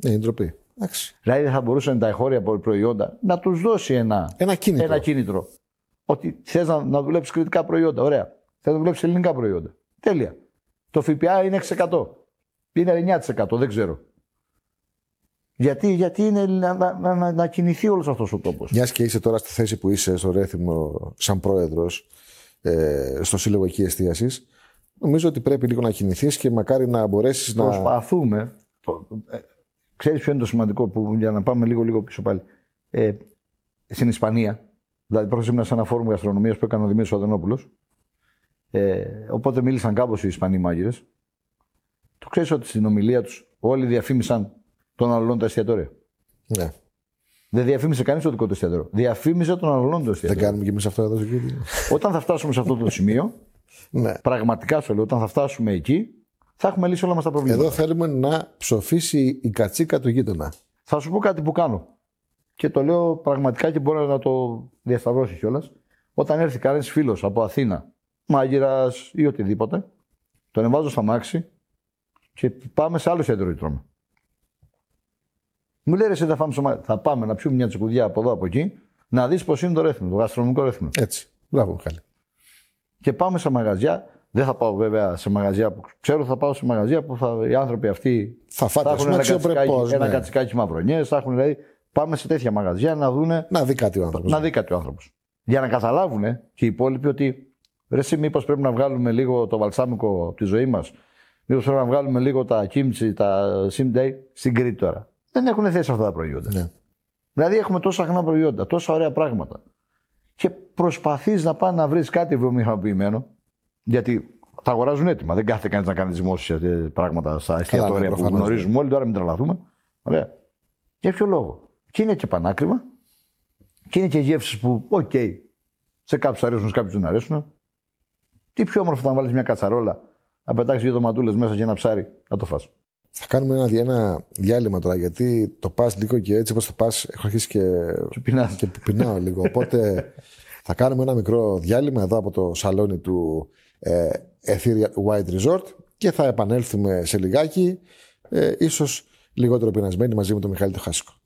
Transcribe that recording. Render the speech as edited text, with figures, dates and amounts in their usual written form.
Είναι ντροπή. Δηλαδή θα μπορούσαν τα εγχώρια προϊόντα να τους δώσει ένα κίνητρο. Ότι θες να δουλέψεις κριτικά προϊόντα. Ωραία. Θες να δουλέψεις ελληνικά προϊόντα. Τέλεια. Το ΦΠΑ είναι 6%. Είναι 9%. Δεν ξέρω. Γιατί είναι να κινηθεί όλος αυτός ο τόπος. Μιας και είσαι τώρα στη θέση που είσαι στο Ρέθυμνο σαν πρόεδρος στο Σύλλογο εκεί εστίασης, νομίζω ότι πρέπει λίγο να κινηθείς και μακάρι να μπορέσεις να. Προσπαθούμε. Ξέρεις ποιο είναι το σημαντικό που για να πάμε λίγο πίσω πάλι. Στην Ισπανία, δηλαδή πρόσφατα ήμουν σε ένα φόρουμ γαστρονομίας που έκανε ο Δημήτρης Οδενόπουλος. Οπότε μίλησαν κάπως οι Ισπανοί μάγειρες. Το ξέρεις ότι στην ομιλία τους όλοι διαφήμισαν τον αλλολών τα εστιατόρια. Ναι. Δεν διαφήμισε κανείς το δικό του εστιατόριο. Διαφήμισε τον αλλολών το εστιατόριο. Δεν κάνουμε κι εμείς αυτό εδώ στο κύριο. Όταν θα φτάσουμε σε αυτό το σημείο, ναι. Πραγματικά σου λέω, όταν θα φτάσουμε εκεί, θα έχουμε λύσει όλα μας τα προβλήματα. Εδώ θέλουμε να ψοφήσει η κατσίκα του γείτονα. Θα σου πω κάτι που κάνω. Και το λέω πραγματικά και μπορεί να το διασταυρώσει κιόλας. Όταν έρθει κανένας φίλος από Αθήνα, μάγειρας ή οτιδήποτε, τον εβάζω στα μάξι και πάμε σε άλλο εστιατόριο τρώμε. Μου λέει ρε, εσύ θα πάμε να πιούμε μια τσικουδιά από εδώ από εκεί, να δεις πώς είναι το Ρέθυμνο, το γαστρονομικό Ρέθυμνο. Έτσι. Μπράβο, Μιχάλη. Και πάμε σε μαγαζιά. Δεν θα πάω βέβαια σε μαγαζιά που ξέρω, θα πάω σε μαγαζιά που οι άνθρωποι αυτοί θα έχουν ένα κατσικάκι μαυρονιές. Δηλαδή, πάμε σε τέτοια μαγαζιά να δούνε. Να δει κάτι ο άνθρωπος. Για να καταλάβουν και οι υπόλοιποι ότι ρε, εσύ μήπως πρέπει να βγάλουμε λίγο το βαλσάμικο από τη ζωή μας. Μήπως πρέπει να βγάλουμε λίγο τα κίμτσι, τα simday στην Κρήτη τώρα. Δεν έχουν θέση αυτά τα προϊόντα. Ναι. Δηλαδή έχουμε τόσα αγνά προϊόντα, τόσα ωραία πράγματα. Και προσπαθείς να πας να βρεις κάτι βιομηχανοποιημένο. Γιατί τα αγοράζουν έτοιμα. Δεν κάθεται κανείς να κάνει δημόσια πράγματα στα εστιατόρια που γνωρίζουμε όλοι. Τώρα μην τρελαθούμε. Ωραία. Για ποιο λόγο. Και είναι και πανάκριβα. Και είναι και γεύσεις που, σε κάποιους αρέσουν, σε κάποιους δεν αρέσουν. Τι πιο όμορφο να βάλεις μια κατσαρόλα, να πετάξεις 2 ντοματούλες μέσα και ένα ψάρι, να το φας. Θα κάνουμε ένα διάλειμμα τώρα, γιατί το πας λίγο και έτσι όπως το πας, έχω αρχίσει και πεινάω λίγο. Οπότε θα κάνουμε ένα μικρό διάλειμμα εδώ από το σαλόνι του Ethereal White Resort και θα επανέλθουμε σε λιγάκι, ίσως λιγότερο πεινασμένοι μαζί με τον Μιχάλη τον Χάσικο.